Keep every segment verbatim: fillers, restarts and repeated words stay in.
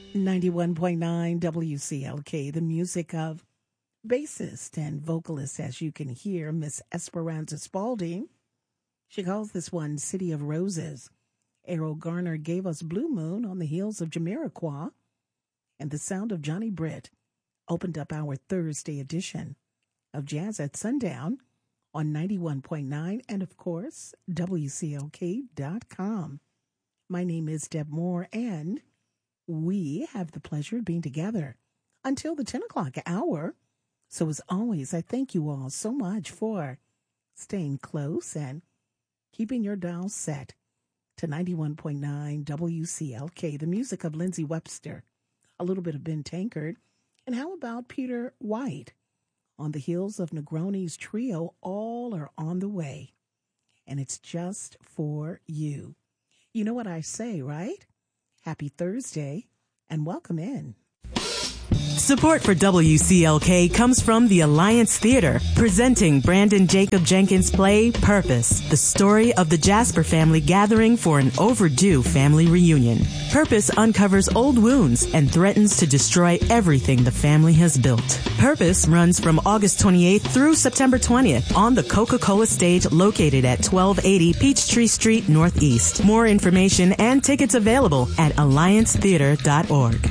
ninety-one point nine W C L K, the music of bassist and vocalist, as you can hear, Miss Esperanza Spalding. She calls this one City of Roses. Errol Garner gave us Blue Moon on the heels of Jamiroquai, and the sound of Johnny Britt opened up our Thursday edition of Jazz at Sundown on ninety-one point nine and, of course, W C L K dot com. My name is Deb Moore, and we have the pleasure of being together until the ten o'clock hour. So as always, I thank you all so much for staying close and keeping your dial set to ninety-one point nine W C L K, the music of Lindsey Webster, a little bit of Ben Tankard, and how about Peter White? On the heels of Negroni's trio, all are on the way, and it's just for you. You know what I say, right? Happy Thursday, and welcome in. Support for W C L K comes from the Alliance Theater, presenting Brandon Jacob Jenkins' play, Purpose, the story of the Jasper family gathering for an overdue family reunion. Purpose uncovers old wounds and threatens to destroy everything the family has built. Purpose runs from August twenty-eighth through September twentieth on the Coca-Cola stage located at twelve eighty Peachtree Street Northeast. More information and tickets available at alliance theater dot org.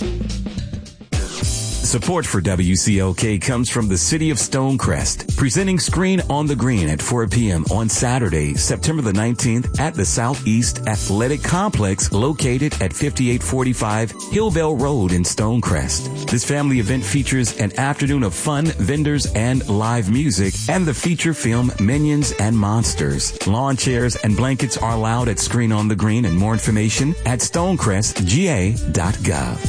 Support for W C L K comes from the City of Stonecrest, presenting Screen on the Green at four p.m. on Saturday, September the nineteenth at the Southeast Athletic Complex located at fifty-eight forty-five Hillvale Road in Stonecrest. This family event features an afternoon of fun, vendors, and live music, and the feature film Minions and Monsters. Lawn chairs and blankets are allowed at Screen on the Green, and more information at stonecrest g a dot gov.